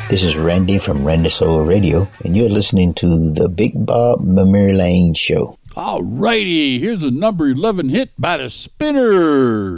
This is Randy from Randy Soul Radio, and you're listening to the Big Bob Memory Lane Show. All righty, here's a number 11 hit by the Spinners.